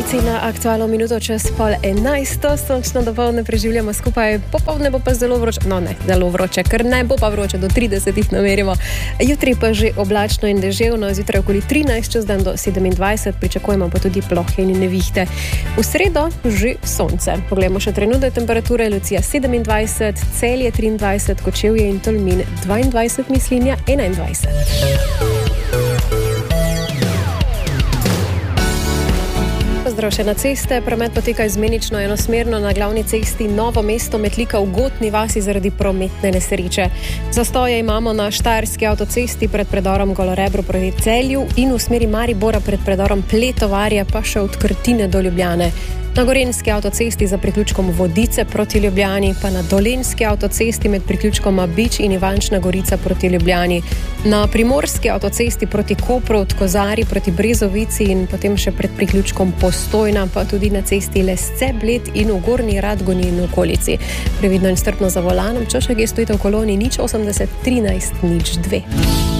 Gledalci na aktualno minuto čez 10:30, sončno dopoldne preživljamo skupaj, popoldne bo pa zelo vroče, no ne, zelo vroče, ker ne bo pa vroče, do 30 namerimo. Jutri pa že oblačno in deževno, zjutraj okoli 13, čez dan do 27, pričakujemo pa tudi plohe in nevihte. V sredo že sonce. Poglejmo še trenutne temperature, Lucija 27, Celje 23, Kočevje in Tolmin 22, Mislinja 21. Pozdrav še na ceste. Promet poteka izmenično enosmerno na glavni cesti Novo mesto Metlika v Gotni vasi zaradi prometne nesreče. Zastoje imamo na Štajerski avtocesti pred predorom Golorebro proti Celju in v smeri Maribora pred predorom Pletovarja pa še od Krtine do Ljubljane. Na Gorenjski avtocesti za priključkom Vodice proti Ljubljani, pa na Dolenjski avtocesti med priključkoma Bič in Ivančna Gorica proti Ljubljani. Na Primorski avtocesti proti Kopru od Kozari proti Brezovici in potem še pred priključkom Postojna, pa tudi na cesti Lesce, Bled in v Gornji Radgoni in okolici. Previdno in strpno za volanom, če še stojite v koloni 080 13 02.